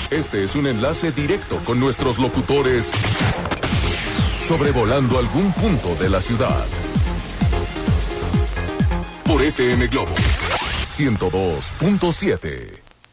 Este es un enlace directo con nuestros locutores sobrevolando algún punto de la ciudad. Por FM Globo 102.7.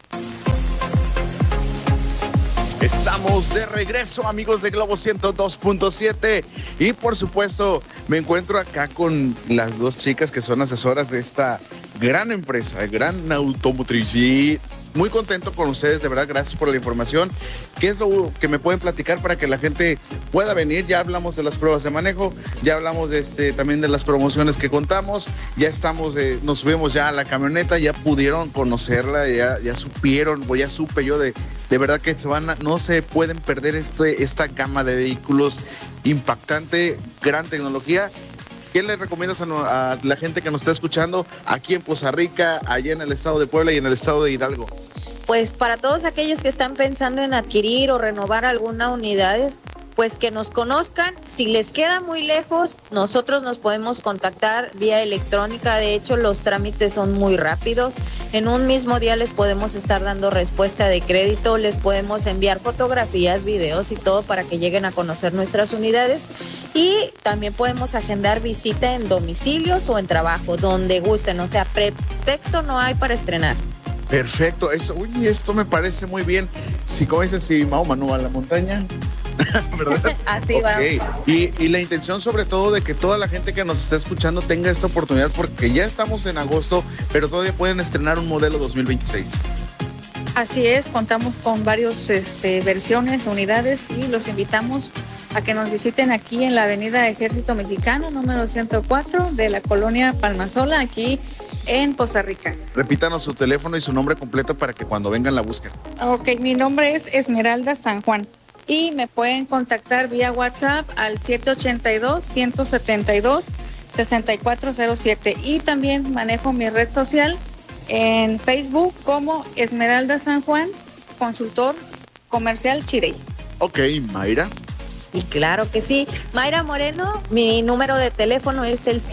Estamos de regreso, amigos de Globo 102.7, y por supuesto me encuentro acá con las dos chicas que son asesoras de esta gran empresa, gran automotriz, y muy contento con ustedes, de verdad, gracias por la información. ¿Qué es lo que me pueden platicar para que la gente pueda venir? Ya hablamos de las pruebas de manejo, ya hablamos también de las promociones que contamos, ya estamos, nos subimos ya a la camioneta, ya pudieron conocerla, ya supieron, ya supe yo de verdad que no se pueden perder esta gama de vehículos impactante, gran tecnología. ¿Qué le recomiendas a la gente que nos está escuchando aquí en Poza Rica, allá en el estado de Puebla y en el estado de Hidalgo? Pues para todos aquellos que están pensando en adquirir o renovar alguna unidad, pues que nos conozcan. Si les queda muy lejos, nosotros nos podemos contactar vía electrónica. De hecho, los trámites son muy rápidos. En un mismo día les podemos estar dando respuesta de crédito, les podemos enviar fotografías, videos y todo para que lleguen a conocer nuestras unidades. Y también podemos agendar visita en domicilios o en trabajo, donde gusten. O sea, pretexto no hay para estrenar. Perfecto, esto me parece muy bien. Si, como dices, si Mahoma no va a la montaña, ¿verdad? Así va. Y la intención sobre todo de que toda la gente que nos está escuchando tenga esta oportunidad, porque ya estamos en agosto, pero todavía pueden estrenar un modelo 2026. Así es, contamos con varias versiones, unidades, y los invitamos a que nos visiten aquí en la avenida Ejército Mexicano, número 104 de la colonia Palmasola, aquí en Poza Rica. Repítanos su teléfono y su nombre completo para que cuando vengan la busquen. Ok, mi nombre es Esmeralda San Juan y me pueden contactar vía WhatsApp al 782-172-6407, y también manejo mi red social en Facebook como Esmeralda San Juan, consultor comercial Chirey. Ok, Mayra. Y claro que sí, Mayra Moreno, mi número de teléfono es el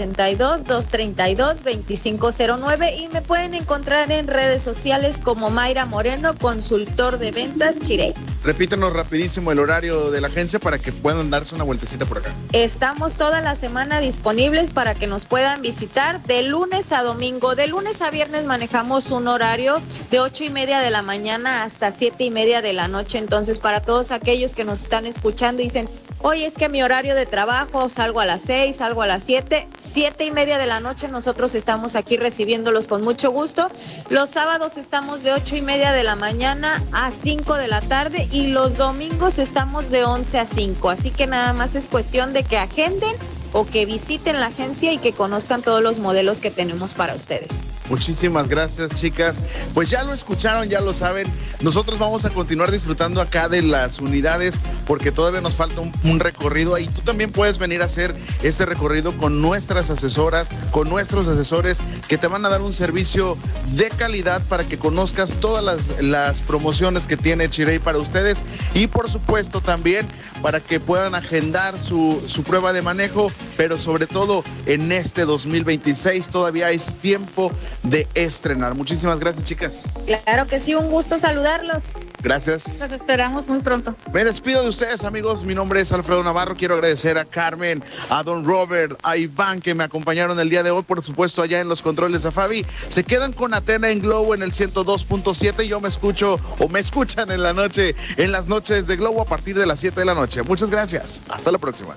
782-232-2509 y me pueden encontrar en redes sociales como Mayra Moreno, consultor de ventas Chirey. Repítanos rapidísimo el horario de la agencia para que puedan darse una vueltecita por acá. Estamos toda la semana disponibles para que nos puedan visitar de lunes a domingo. De lunes a viernes manejamos un horario de 8:30 de la mañana hasta 7:30 de la noche. Entonces, para todos aquellos que nos están escuchando y dicen, oye, es que mi horario de trabajo, salgo a las 6, salgo a las 7:30 de la noche, nosotros estamos aquí recibiéndolos con mucho gusto. Los sábados estamos de 8:30 de la mañana a 5 de la tarde y los domingos estamos de 11 a 5. Así que nada más es cuestión de que agenden o que visiten la agencia y que conozcan todos los modelos que tenemos para ustedes. Muchísimas gracias, chicas. Pues ya lo escucharon, ya lo saben. Nosotros vamos a continuar disfrutando acá de las unidades porque todavía nos falta un recorrido. Y tú también puedes venir a hacer ese recorrido con nuestras asesoras, con nuestros asesores que te van a dar un servicio de calidad para que conozcas todas las promociones que tiene Chirey para ustedes. Y por supuesto también para que puedan agendar su prueba de manejo. Pero sobre todo en este 2026 todavía es tiempo de estrenar. Muchísimas gracias, chicas. Claro que sí, un gusto saludarlos. Gracias. Los esperamos muy pronto. Me despido de ustedes, amigos. Mi nombre es Alfredo Navarro. Quiero agradecer a Carmen, a Don Robert, a Iván que me acompañaron el día de hoy. Por supuesto, allá en los controles a Fabi. Se quedan con Atena en Globo en el 102.7. Yo me escucho o me escuchan en la noche, en las noches de Globo a partir de las 7 de la noche. Muchas gracias. Hasta la próxima.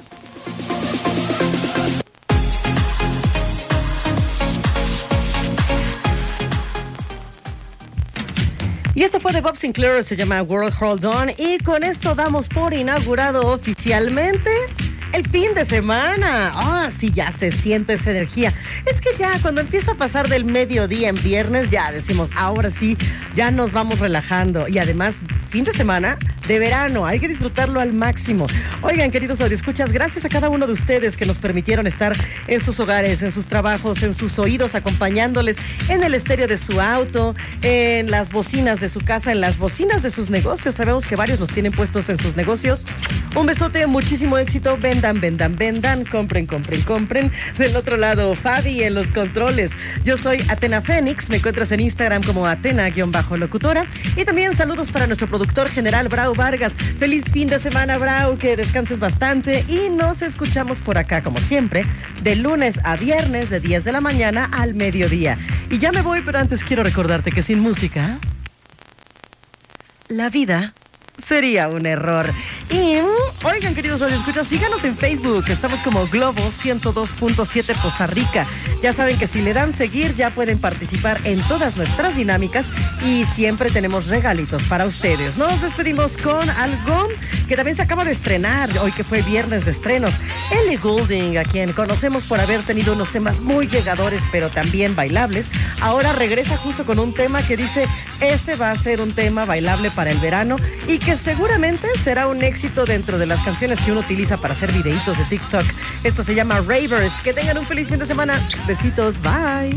Y esto fue de Bob Sinclair, se llama World Hold On. Y con esto damos por inaugurado oficialmente el fin de semana. Sí, ya se siente esa energía. Es que ya cuando empieza a pasar del mediodía en viernes, ya decimos, ahora sí, ya nos vamos relajando. Y además, fin de semana de verano, hay que disfrutarlo al máximo. Oigan, queridos audioscuchas, gracias a cada uno de ustedes que nos permitieron estar en sus hogares, en sus trabajos, en sus oídos, acompañándoles en el estéreo de su auto, en las bocinas de su casa, en las bocinas de sus negocios. Sabemos que varios los tienen puestos en sus negocios. Un besote, muchísimo éxito. Vendan, compren. Del otro lado, Fabi en los controles. Yo soy Atena Fénix, me encuentras en Instagram como Atena_locutora. Y también saludos para nuestro productor general, Brau Vargas. Feliz fin de semana, Brau, que descanses bastante. Y nos escuchamos por acá, como siempre, de lunes a viernes, de 10 de la mañana al mediodía. Y ya me voy, pero antes quiero recordarte que sin música, la vida sería un error. Y, oigan, queridos radioescuchas, síganos en Facebook. Estamos como Globo 102.7 Poza Rica. Ya saben que si le dan seguir, ya pueden participar en todas nuestras dinámicas y siempre tenemos regalitos para ustedes. Nos despedimos con algo que también se acaba de estrenar, hoy que fue viernes de estrenos. Ellie Goulding, a quien conocemos por haber tenido unos temas muy llegadores, pero también bailables, ahora regresa justo con un tema que dice, este va a ser un tema bailable para el verano y que seguramente será un éxito dentro de las canciones que uno utiliza para hacer videitos de TikTok. Esto se llama Ravers. Que tengan un feliz fin de semana. Besitos, bye.